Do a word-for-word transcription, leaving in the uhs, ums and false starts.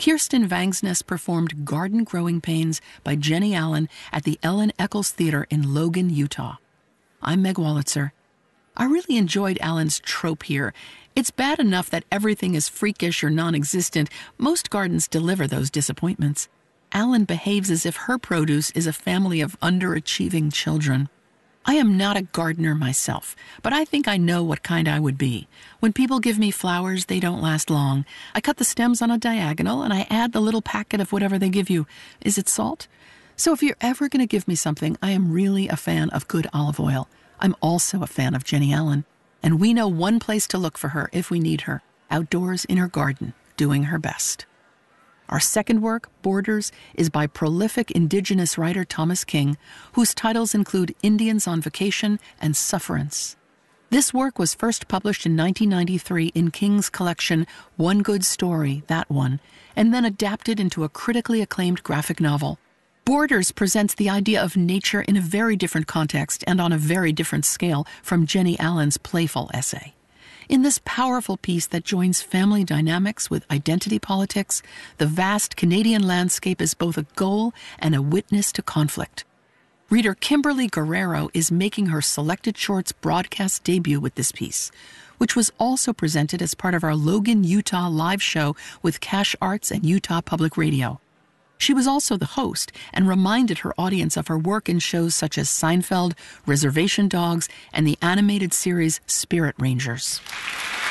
Kirsten Vangsness performed Garden Growing Pains by Jenny Allen at the Ellen Eccles Theater in Logan, Utah. I'm Meg Wolitzer. I really enjoyed Allen's trope here. It's bad enough that everything is freakish or non-existent. Most gardens deliver those disappointments. Allen behaves as if her produce is a family of underachieving children. I am not a gardener myself, but I think I know what kind I would be. When people give me flowers, they don't last long. I cut the stems on a diagonal and I add the little packet of whatever they give you. Is it salt? So if you're ever going to give me something, I am really a fan of good olive oil. I'm also a fan of Jenny Allen, and we know one place to look for her if we need her, outdoors in her garden, doing her best. Our second work, Borders, is by prolific Indigenous writer Thomas King, whose titles include Indians on Vacation and Sufferance. This work was first published in nineteen ninety-three in King's collection One Good Story, That One, and then adapted into a critically acclaimed graphic novel. Borders presents the idea of nature in a very different context and on a very different scale from Jenny Allen's playful essay. In this powerful piece that joins family dynamics with identity politics, the vast Canadian landscape is both a goal and a witness to conflict. Reader Kimberly Guerrero is making her Selected Shorts broadcast debut with this piece, which was also presented as part of our Logan, Utah live show with Cash Arts and Utah Public Radio. She was also the host and reminded her audience of her work in shows such as Seinfeld, Reservation Dogs, and the animated series Spirit Rangers.